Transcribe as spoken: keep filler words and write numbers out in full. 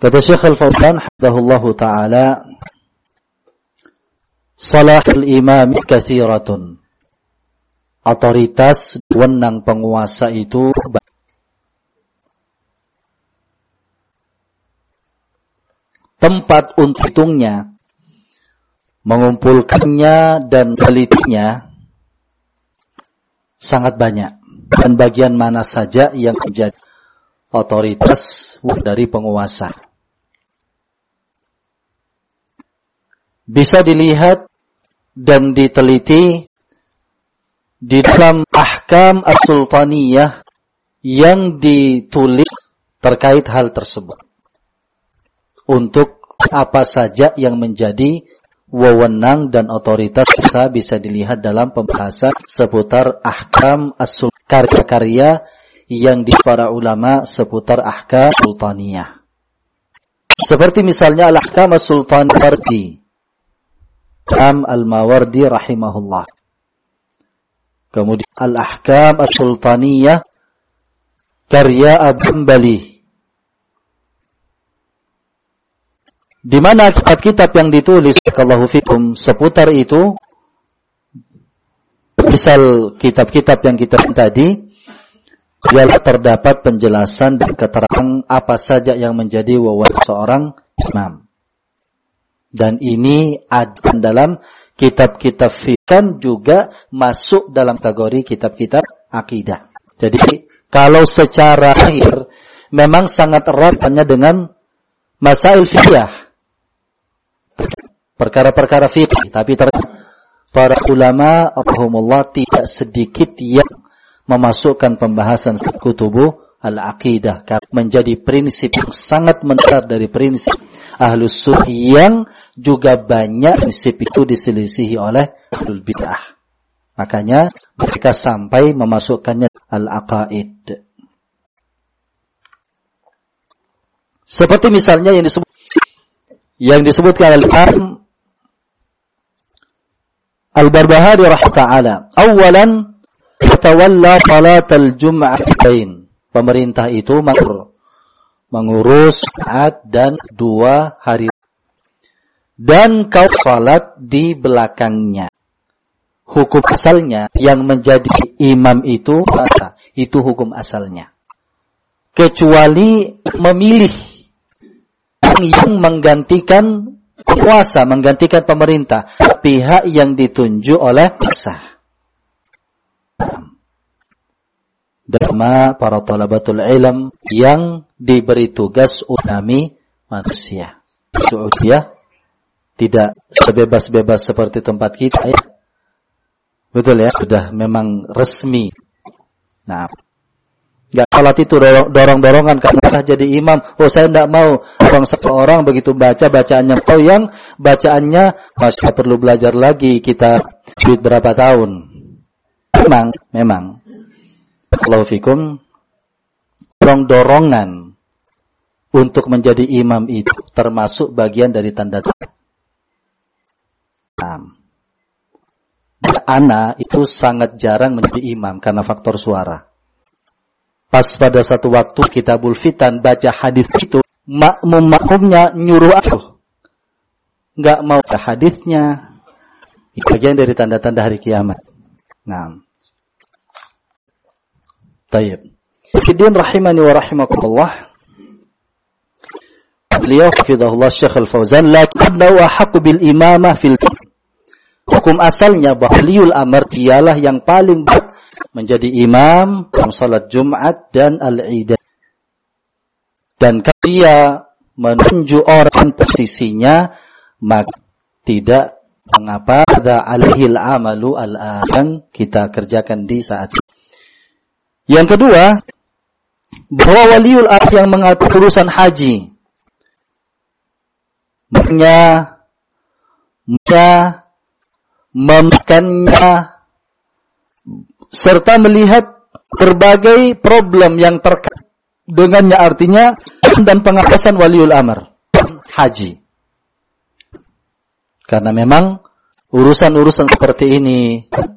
Kata Syekh Al-Fauzan hafizahullahu taala, salahul imam katsiratun. Otoritas wewenang penguasa itu tempat untungnya, mengumpulkannya dan telitinya sangat banyak. Dan bagian mana saja yang menjadi otoritas dari penguasa. Bisa dilihat dan diteliti di dalam ahkam as-sultaniyah yang ditulis terkait hal tersebut. Untuk apa saja yang menjadi wewenang dan otoritas bisa bisa dilihat dalam pembahasan seputar ahkam as-sultaniyah, karya-karya yang di para ulama seputar ahkam sultaniyah. Seperti misalnya al-ahkam as-sultaniyah Imam Al-Mawardi rahimahullah. Kemudian al-ahkam as-sultaniyah karya Abu Hanbali. Di mana kitab-kitab yang ditulis barakallahu fikum seputar itu, misal kitab-kitab yang kita tadi, ialah terdapat penjelasan dan keterangan apa saja yang menjadi wewenang seorang imam. Dan ini ada dalam kitab-kitab fiqh juga masuk dalam kategori kitab-kitab akidah. Jadi kalau secara akhir memang sangat erat hanya dengan masail fiqh, perkara-perkara fiqh, tapi ternyata para ulama rahimahumullah tidak sedikit yang memasukkan pembahasan kutubu al-aqidah menjadi prinsip yang sangat mendasar dari prinsip ahlus sunnah yang juga banyak prinsip itu diselisihi oleh ahlul bid'ah. Makanya mereka sampai memasukkannya al-aqaid. Seperti misalnya yang disebut yang disebutkan oleh Imam Al-Barbahari rahimahullah. Awalan tawalla salatal jum'atain. Pemerintah itu mengurus saat dan dua hari. Dan kau salat di belakangnya. Hukum asalnya yang menjadi imam itu apa? Itu hukum asalnya. Kecuali memilih yang menggantikan kuasa, menggantikan pemerintah, pihak yang ditunjuk oleh masa. Dharma para talabatul ilm yang diberi tugas utami manusia. Saudiyah tidak sebebas-bebas seperti tempat kita ya. Betul ya, sudah memang resmi. Nah, enggak salat itu dorong-dorongan karena jadi imam. Oh, saya enggak mau. Orang seorang begitu baca bacaannya tahu yang bacaannya masih perlu belajar lagi kita duit berapa tahun. Memang, memang Allahu fikum, dorong-dorongan untuk menjadi imam itu termasuk bagian dari tanda tanda. Anak itu sangat jarang menjadi imam karena faktor suara. Pas pada satu waktu Kitabul Fitan baca hadis itu, makmum-makmumnya nyuruh aku. Enggak mau baca hadisnya. Itu bagian dari tanda-tanda hari kiamat. Nah. Tayyib. Fiddin rahimani wa rahimakumullah. Beliau hafizahullah Syekh Al-Fauzan, lakinnahu ahaqqu bil imamah fil hukum asalnya bahwa waliul amr dialah yang paling berhak menjadi imam dalam salat Jumat dan al-Id. Dan kalau dia menunjuk orang posisinya, maka tidak mengapa ada alihil amalu al-an kita kerjakan di saat itu. Yang kedua, bahwa waliul amr yang mengatur urusan haji, maknya memakannya serta melihat berbagai problem yang terkait dengannya, artinya dan pengawasan waliul amr haji. Karena memang urusan-urusan seperti ini